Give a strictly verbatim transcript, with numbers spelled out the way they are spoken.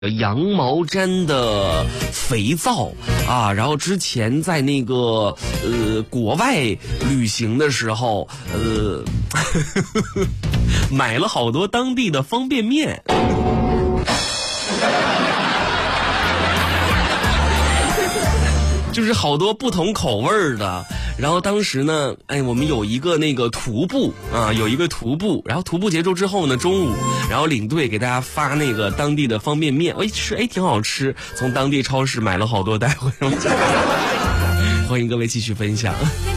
羊毛毡的肥皂啊，然后之前在那个呃国外旅行的时候，呃买了好多当地的方便面。就是好多不同口味的，然后当时呢，哎，我们有一个那个徒步啊，有一个徒步，然后徒步结束之后呢，中午，然后领队给大家发那个当地的方便面，我一吃，哎，挺好吃，从当地超市买了好多带回来。欢迎各位继续分享。